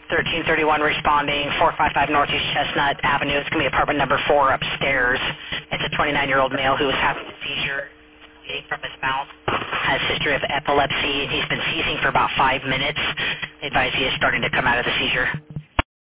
1331 responding, 455 Northeast Chestnut Avenue. It's going to be apartment number 4 upstairs. It's a 29-year-old male who was having a seizure bleeding from his mouth. Has a history of epilepsy. He's been seizing for about 5 minutes. Advise he is starting to come out of the seizure.